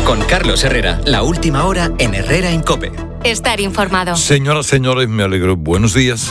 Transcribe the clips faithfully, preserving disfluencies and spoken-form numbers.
Con Carlos Herrera, la última hora en Herrera en COPE. Estar informado. Señoras, señores, me alegro. Buenos días.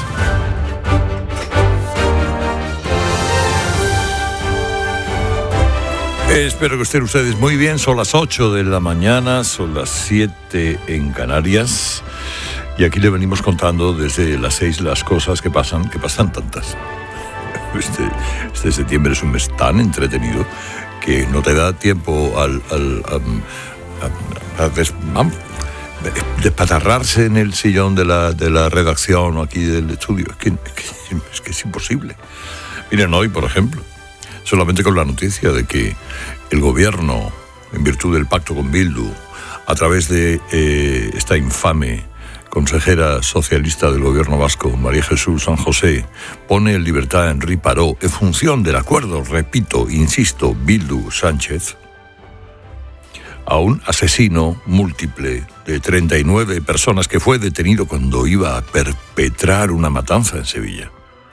Espero que estén ustedes muy bien. Son las ocho de la mañana, son las siete en Canarias. Y aquí le venimos contando desde las seis las cosas que pasan, que pasan tantas. Este, este septiembre es un mes tan entretenido que no te da tiempo al, al, a, a, a des, a, despatarrarse en el sillón de la, de la redacción o aquí del estudio. Es que, es que, es que es imposible. Miren, hoy, por ejemplo, solamente con la noticia de que el gobierno, en virtud del pacto con Bildu, a través de eh, esta infame consejera socialista del gobierno vasco, María Jesús San José, pone en libertad a Henri Parot en función del acuerdo, repito, insisto, Bildu-Sánchez, a un asesino múltiple de treinta y nueve personas que fue detenido cuando iba a perpetrar una matanza en Sevilla.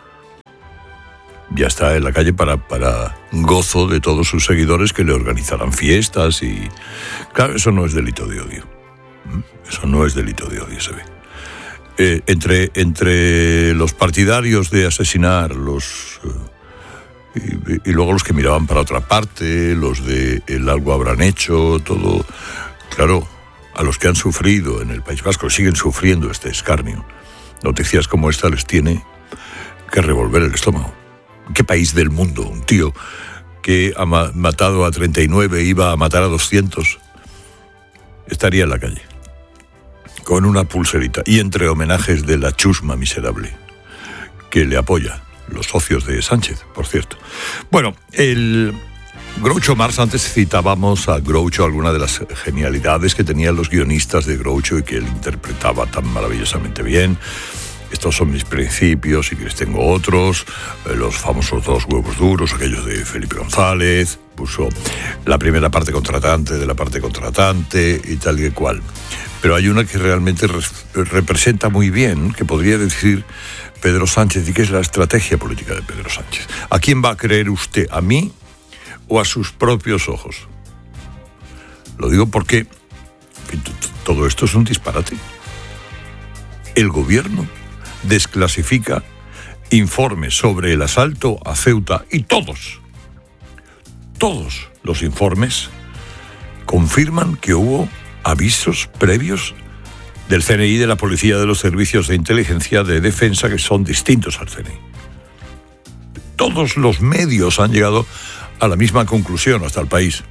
Ya está en la calle para, para gozo de todos sus seguidores que le organizarán fiestas y... Claro, eso no es delito de odio. Eso no es delito de odio, se ve. Eh, entre, entre los partidarios de asesinar, los eh, y, y luego los que miraban para otra parte, los de el algo habrán hecho, todo... Claro, a los que han sufrido en el País Vasco, siguen sufriendo este escarnio. Noticias como esta les tiene que revolver el estómago. ¿Qué país del mundo? Un tío que ha ma- matado a treinta y nueve, iba a matar a doscientos, estaría en la calle, con una pulserita, y entre homenajes de la chusma miserable, que le apoya, los socios de Sánchez, por cierto. Bueno, el Groucho Marx, antes citábamos a Groucho, alguna de las genialidades que tenían los guionistas de Groucho y que él interpretaba tan maravillosamente bien. Estos son mis principios, si quieres tengo otros, eh, los famosos dos huevos duros, aquellos de Felipe González, puso la primera parte contratante de la parte contratante y tal y cual. Pero hay una que realmente re- representa muy bien, que podría decir Pedro Sánchez, y que es la estrategia política de Pedro Sánchez. ¿A quién va a creer usted? ¿A mí o a sus propios ojos? Lo digo porque todo esto es un disparate. El gobierno desclasifica informes sobre el asalto a Ceuta y todos, todos los informes confirman que hubo avisos previos del C N I, de la policía, de los servicios de inteligencia, de defensa, que son distintos al C N I. Todos los medios han llegado a la misma conclusión, hasta el País.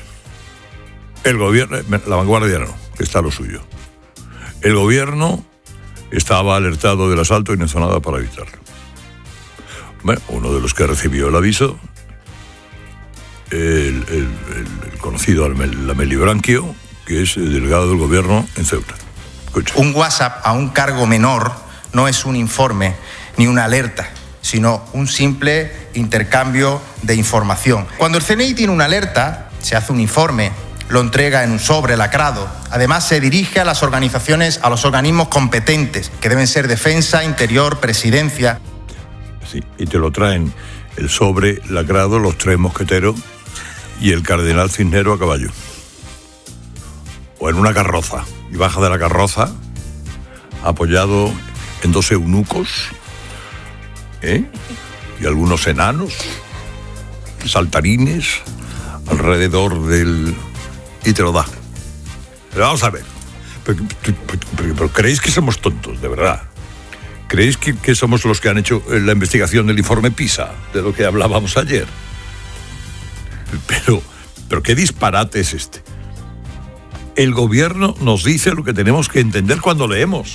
El gobierno, La Vanguardia no, que está lo suyo. El gobierno estaba alertado del asalto y no hizo nada para evitarlo. Bueno, uno de los que recibió el aviso, el, el, el, el conocido Lameli Branquio, que es el delegado del gobierno en Ceuta. Escucha. Un WhatsApp a un cargo menor no es un informe ni una alerta, sino un simple intercambio de información. Cuando el C N I tiene una alerta, se hace un informe, lo entrega en un sobre lacrado. Además, se dirige a las organizaciones, a los organismos competentes, que deben ser Defensa, Interior, Presidencia. Sí, y te lo traen el sobre lacrado, los tres mosqueteros y el cardenal Cisnero a caballo. O en una carroza. Y baja de la carroza, apoyado en dos eunucos, ¿eh? Y algunos enanos, saltarines, alrededor del... y te lo da. Pero vamos a ver. Pero, pero, pero, pero ¿creéis que somos tontos, de verdad? ¿Creéis que, que somos los que han hecho la investigación del informe PISA, de lo que hablábamos ayer? Pero, pero ¿qué disparate es este? El gobierno nos dice lo que tenemos que entender cuando leemos.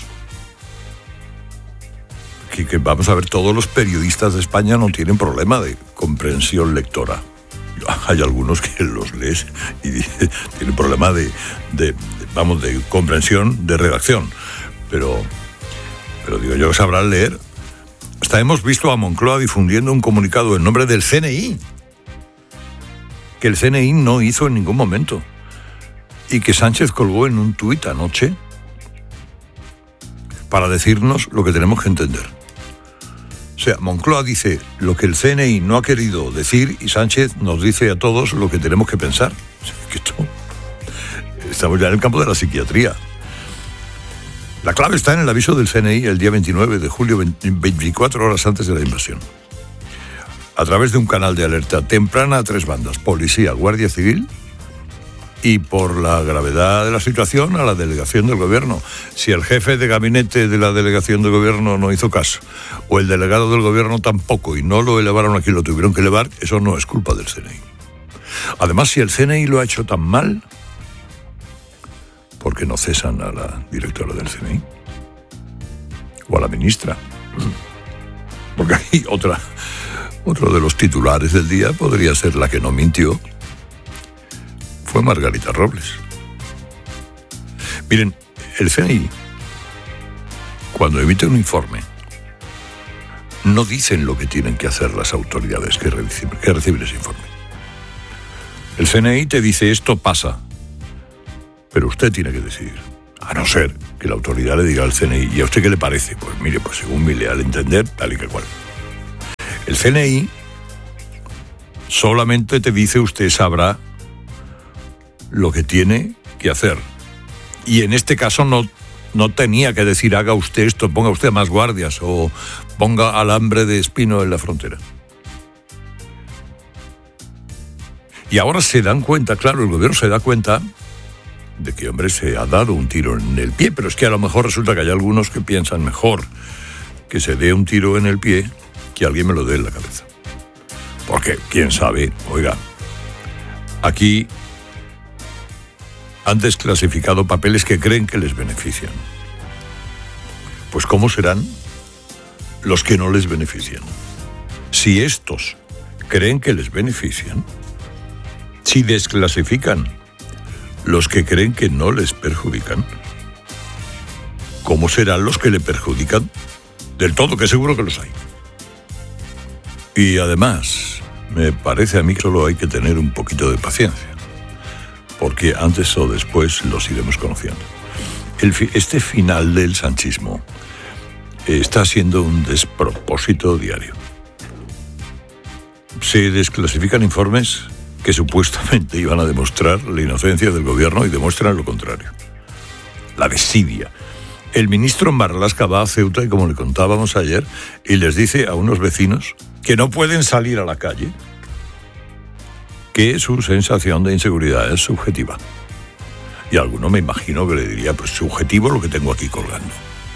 Que, que vamos a ver, todos los periodistas de España no tienen problema de comprensión lectora. Hay algunos que los lees y tienen problema de, de, de, vamos, de comprensión, de redacción. Pero, pero digo yo, sabrán leer. Hasta hemos visto a Moncloa difundiendo un comunicado en nombre del C N I, que el C N I no hizo en ningún momento, y que Sánchez colgó en un tuit anoche para decirnos lo que tenemos que entender. O sea, Moncloa dice lo que el C N I no ha querido decir y Sánchez nos dice a todos lo que tenemos que pensar. Que esto, estamos ya en el campo de la psiquiatría. La clave está en el aviso del C N I el día veintinueve de julio, veinticuatro horas antes de la invasión. A través de un canal de alerta temprana a tres bandas, policía, guardia civil y, por la gravedad de la situación, a la delegación del gobierno. Si el jefe de gabinete de la delegación del gobierno no hizo caso, o el delegado del gobierno tampoco, y no lo elevaron aquí, lo tuvieron que elevar, eso no es culpa del C N I. Además, si el C N I lo ha hecho tan mal, ¿por qué no cesan a la directora del C N I? O a la ministra. Porque hay otra, otro de los titulares del día podría ser la que no mintió. Fue Margarita Robles. Miren, el C N I, cuando emite un informe, no dicen lo que tienen que hacer las autoridades que reciben, que reciben ese informe. El C N I te dice esto pasa, pero usted tiene que decidir. A no ser que la autoridad le diga al C N I, ¿y a usted qué le parece? Pues mire, pues según mi leal entender, tal y que cual. El C N I solamente te dice usted sabrá lo que tiene que hacer. Y en este caso no, no tenía que decir haga usted esto, ponga usted más guardias o ponga alambre de espino en la frontera. Y ahora se dan cuenta, claro, el gobierno se da cuenta de que, hombre, se ha dado un tiro en el pie, pero es que a lo mejor resulta que hay algunos que piensan mejor que se dé un tiro en el pie que alguien me lo dé en la cabeza. Porque, quién sabe, oiga, aquí han desclasificado papeles que creen que les benefician. Pues ¿cómo serán los que no les benefician? Si estos creen que les benefician, si desclasifican los que creen que no les perjudican, ¿cómo serán los que le perjudican del todo? Que seguro que los hay. Y además, me parece a mí que solo hay que tener un poquito de paciencia, porque antes o después los iremos conociendo. El fi- este final del sanchismo está siendo un despropósito diario. Se desclasifican informes que supuestamente iban a demostrar la inocencia del gobierno y demuestran lo contrario. La desidia. El ministro Marlaska va a Ceuta y, como le contábamos ayer, y les dice a unos vecinos que no pueden salir a la calle, que su sensación de inseguridad es subjetiva. Y alguno me imagino que le diría, pues subjetivo lo que tengo aquí colgando.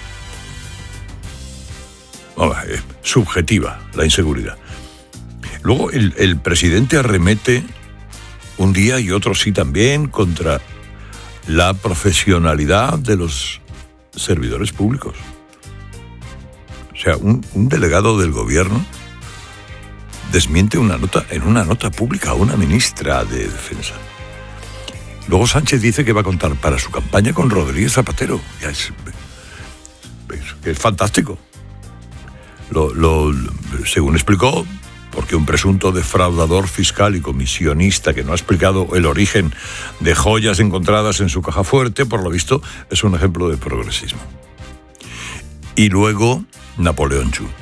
Vamos, eh, subjetiva la inseguridad. Luego el, el presidente arremete un día y otro sí también contra la profesionalidad de los servidores públicos. O sea, un, un delegado del gobierno desmiente una nota, en una nota pública a una ministra de Defensa. Luego Sánchez dice que va a contar para su campaña con Rodríguez Zapatero. Ya es, es, es fantástico. Lo, lo, según explicó, porque un presunto defraudador fiscal y comisionista que no ha explicado el origen de joyas encontradas en su caja fuerte, por lo visto, es un ejemplo de progresismo. Y luego, Napoleón Chu.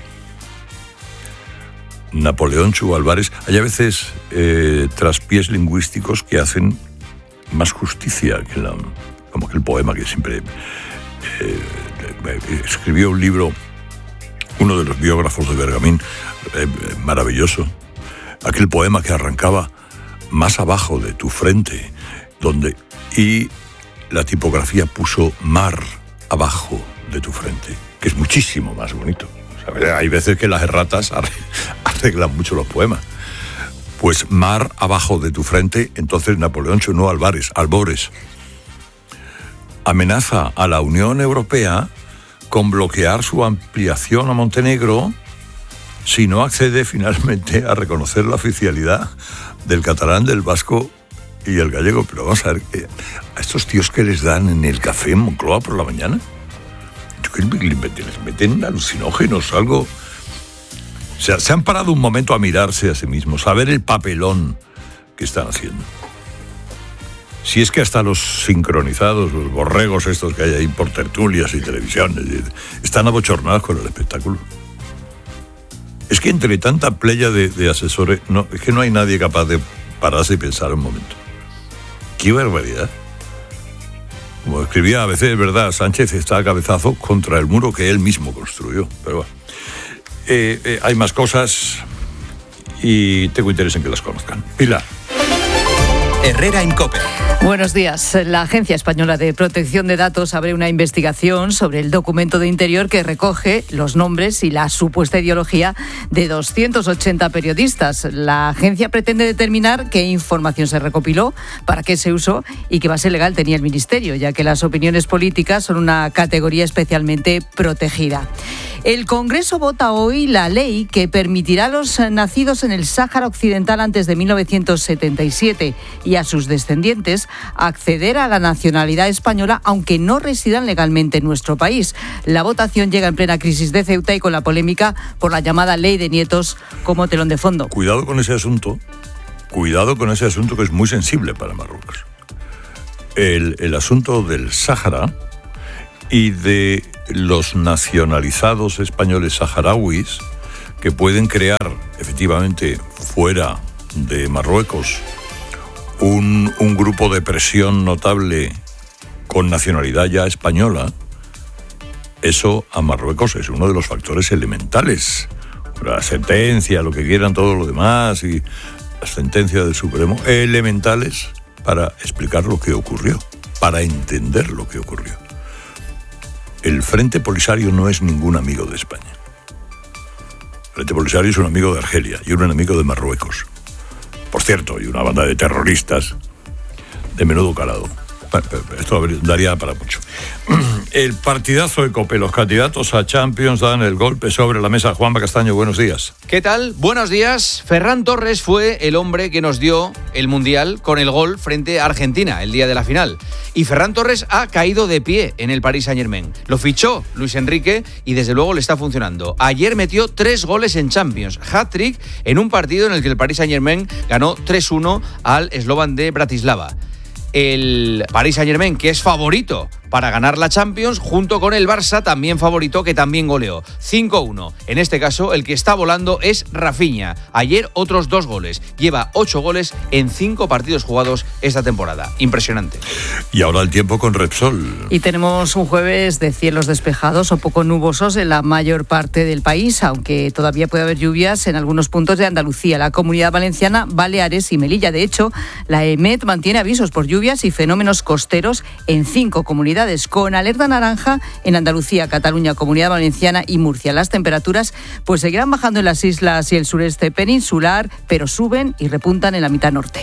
Napoleón Chu Álvarez. Hay a veces eh, traspiés lingüísticos que hacen más justicia que la, como que el poema que siempre eh, escribió un libro, uno de los biógrafos de Bergamín, eh, maravilloso, aquel poema que arrancaba más abajo de tu frente, donde y la tipografía puso mar abajo de tu frente, que es muchísimo más bonito. O sea, hay veces que las erratas arreglan mucho los poemas. Pues mar abajo de tu frente. Entonces Napoleón Chu, no Álvarez, Albores, amenaza a la Unión Europea con bloquear su ampliación a Montenegro si no accede finalmente a reconocer la oficialidad del catalán, del vasco y el gallego. Pero vamos a ver, ¿a estos tíos que les dan en el café en Moncloa por la mañana? Les meten alucinógenos, algo. O sea, se han parado un momento a mirarse a sí mismos, a ver el papelón que están haciendo. Si es que hasta los sincronizados, los borregos estos que hay ahí por tertulias y televisiones, están abochornados con el espectáculo. Es que entre tanta playa de, de asesores, no, es que no hay nadie capaz de pararse y pensar un momento. ¡Qué barbaridad! Como escribía a veces, es verdad, Sánchez está a cabezazo contra el muro que él mismo construyó. Pero bueno, eh, eh, hay más cosas y tengo interés en que las conozcan. Pilar. Herrera en COPE. Buenos días. La Agencia Española de Protección de Datos abre una investigación sobre el documento de Interior que recoge los nombres y la supuesta ideología de doscientos ochenta periodistas. La agencia pretende determinar qué información se recopiló, para qué se usó y qué base legal tenía el Ministerio, ya que las opiniones políticas son una categoría especialmente protegida. El Congreso vota hoy la ley que permitirá a los nacidos en el Sáhara Occidental antes de mil novecientos setenta y siete y a sus descendientes acceder a la nacionalidad española aunque no residan legalmente en nuestro país. La votación llega en plena crisis de Ceuta y con la polémica por la llamada ley de nietos como telón de fondo. Cuidado con ese asunto, cuidado con ese asunto que es muy sensible para Marruecos. El, el asunto del Sáhara y de los nacionalizados españoles saharauis que pueden crear efectivamente fuera de Marruecos un, un grupo de presión notable con nacionalidad ya española, eso a Marruecos es uno de los factores elementales. La sentencia, lo que quieran, todo lo demás y las sentencias del Supremo, elementales para explicar lo que ocurrió, para entender lo que ocurrió. El Frente Polisario no es ningún amigo de España. El Frente Polisario es un amigo de Argelia y un enemigo de Marruecos. Por cierto, y una banda de terroristas de menudo calado. Esto daría para mucho. El partidazo de COPE. Los candidatos a Champions dan el golpe sobre la mesa. Juanma Castaño, buenos días. ¿Qué tal? Buenos días. Ferran Torres fue el hombre que nos dio el Mundial con el gol frente a Argentina el día de la final. Y Ferran Torres ha caído de pie en el Paris Saint-Germain. Lo fichó Luis Enrique y desde luego le está funcionando. Ayer metió tres goles en Champions. Hat-trick en un partido en el que el Paris Saint-Germain ganó tres uno al Slovan de Bratislava. El Paris Saint-Germain, que es favorito para ganar la Champions, junto con el Barça, también favorito, que también goleó. cinco uno. En este caso, el que está volando es Rafinha. Ayer otros dos goles. Lleva ocho goles en cinco partidos jugados esta temporada. Impresionante. Y ahora el tiempo con Repsol. Y tenemos un jueves de cielos despejados o poco nubosos en la mayor parte del país, aunque todavía puede haber lluvias en algunos puntos de Andalucía, la Comunidad Valenciana, Baleares y Melilla. De hecho, la EMET mantiene avisos por lluvias y fenómenos costeros en cinco comunidades, con alerta naranja en Andalucía, Cataluña, Comunidad Valenciana y Murcia. Las temperaturas pues seguirán bajando en las islas y el sureste peninsular, pero suben y repuntan en la mitad norte.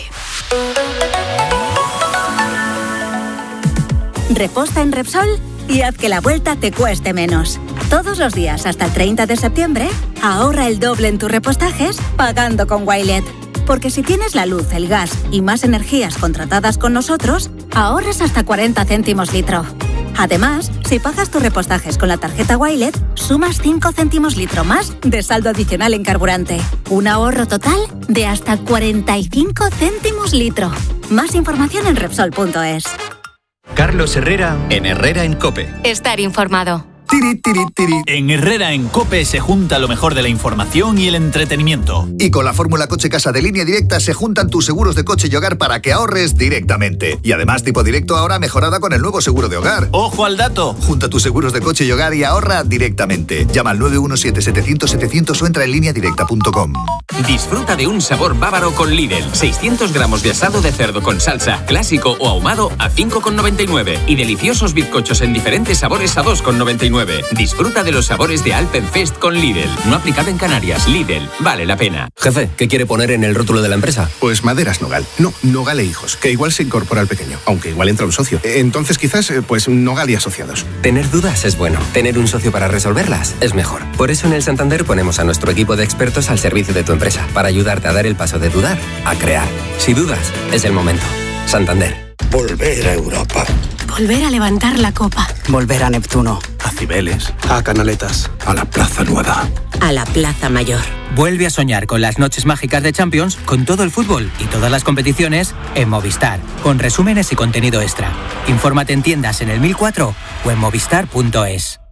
Reposta en Repsol y haz que la vuelta te cueste menos. Todos los días hasta el treinta de septiembre, ahorra el doble en tus repostajes pagando con Wilet. Porque si tienes la luz, el gas y más energías contratadas con nosotros, ahorras hasta cuarenta céntimos litro. Además, si pagas tus repostajes con la tarjeta Wilet, sumas cinco céntimos litro más de saldo adicional en carburante. Un ahorro total de hasta cuarenta y cinco céntimos litro. Más información en Repsol punto es. Carlos Herrera en Herrera en COPE. Estar informado. Tiri, tiri, tiri. En Herrera en COPE se junta lo mejor de la información y el entretenimiento. Y con la fórmula Coche Casa de Línea Directa se juntan tus seguros de coche y hogar para que ahorres directamente. Y además Tipo Directo ahora mejorada con el nuevo seguro de hogar. ¡Ojo al dato! Junta tus seguros de coche y hogar y ahorra directamente. Llama al nueve uno siete, setecientos, setecientos o entra en línea directa punto com. Disfruta de un sabor bávaro con Lidl. seiscientos gramos de asado de cerdo con salsa, clásico o ahumado a cinco con noventa y nueve. Y deliciosos bizcochos en diferentes sabores a dos con noventa y nueve. Disfruta de los sabores de Alpenfest con Lidl. No aplicado en Canarias. Lidl, vale la pena. Jefe, ¿qué quiere poner en el rótulo de la empresa? Pues Maderas Nogal. No, Nogal e Hijos, que igual se incorpora al pequeño, aunque igual entra un socio. Entonces quizás, pues Nogal y Asociados. Tener dudas es bueno. Tener un socio para resolverlas es mejor. Por eso en el Santander ponemos a nuestro equipo de expertos al servicio de tu empresa, para ayudarte a dar el paso de dudar a crear. Si dudas, es el momento. Santander. Volver a Europa. Volver a levantar la copa. Volver a Neptuno. A Cibeles. A Canaletas. A la Plaza Nueva. A la Plaza Mayor. Vuelve a soñar con las noches mágicas de Champions, con todo el fútbol y todas las competiciones en Movistar, con resúmenes y contenido extra. Infórmate en tiendas en el mil cuatro o en movistar punto es.